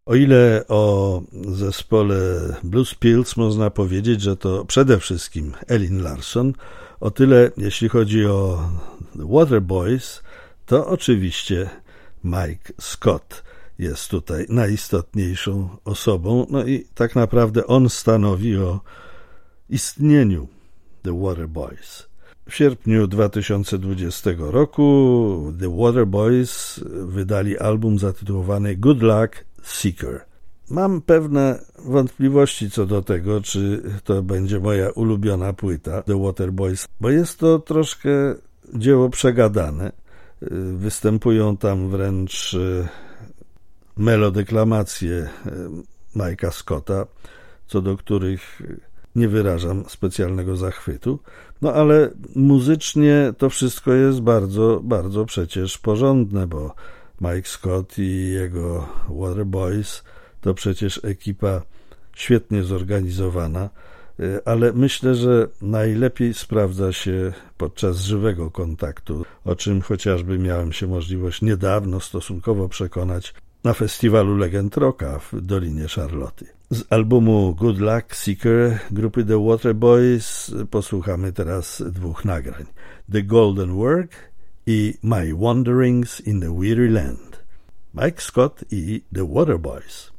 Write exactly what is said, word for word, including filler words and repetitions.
O ile o zespole Blues Pills można powiedzieć, że to przede wszystkim Elin Larson, o tyle jeśli chodzi o The Waterboys, to oczywiście Mike Scott jest tutaj najistotniejszą osobą, no i tak naprawdę on stanowi o istnieniu The Waterboys. W sierpniu dwa tysiące dwudziestego roku The Waterboys wydali album zatytułowany Good Luck Seeker. Mam pewne wątpliwości co do tego, czy to będzie moja ulubiona płyta The Waterboys, bo jest to troszkę dzieło przegadane. Występują tam wręcz melodeklamacje Mike'a Scotta, co do których nie wyrażam specjalnego zachwytu. No ale muzycznie to wszystko jest bardzo, bardzo przecież porządne, bo Mike Scott i jego Waterboys to przecież ekipa świetnie zorganizowana, ale myślę, że najlepiej sprawdza się podczas żywego kontaktu, o czym chociażby miałem się możliwość niedawno stosunkowo przekonać na festiwalu Legend Rocka w Dolinie Charlotty. Z albumu Good Luck Seeker grupy The Waterboys posłuchamy teraz dwóch nagrań: The Golden Work i My Wanderings in the Weary Land. Mike Scott i The Waterboys.